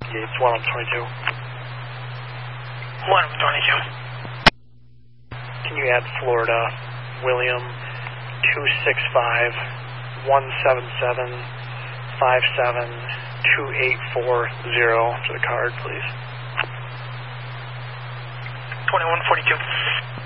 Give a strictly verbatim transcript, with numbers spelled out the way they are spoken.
Yates, one of twenty-two. one of twenty-two. Can you add Florida, William, two six five, one seven seven, five seven, two eight four zero to the card, please? twenty-one forty-two.